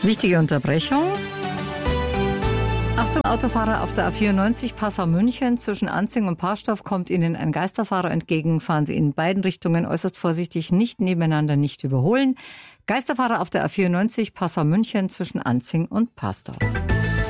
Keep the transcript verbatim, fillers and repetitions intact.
Wichtige Unterbrechung. Achtung, Autofahrer auf der A vierundneunzig Passau-München zwischen Anzing und Parstorf kommt Ihnen ein Geisterfahrer entgegen. Fahren Sie in beiden Richtungen äußerst vorsichtig, nicht nebeneinander, nicht überholen. Geisterfahrer auf der A vierundneunzig Passau-München zwischen Anzing und Parstorf.